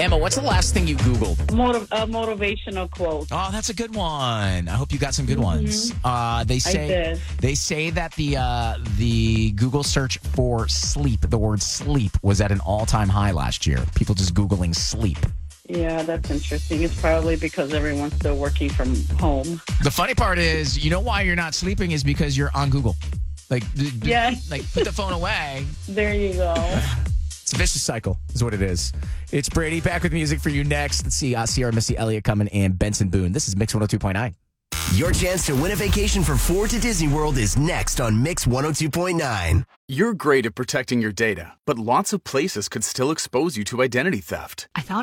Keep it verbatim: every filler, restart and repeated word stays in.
Emma, what's the last thing you Googled? Motiv- a motivational quote. Oh, that's a good one. I hope you got some good Mm-hmm. ones. Uh, they say did. they say that the uh, the Google search for sleep, the word sleep, was at an all time high last year. People just Googling sleep. Yeah, that's interesting. It's probably because everyone's still working from home. The funny part is, you know why you're not sleeping is because you're on Google. Like, d- d- Yeah. like put the phone away. There you go. It's a vicious cycle, is what it is. It's Brady back with music for you next. Let's see, uh, Sierra Missy Elliott coming in, Benson Boone. This is Mix one oh two point nine. Your chance to win a vacation for four to Disney World is next on Mix one oh two point nine. You're great at protecting your data, but lots of places could still expose you to identity theft. I thought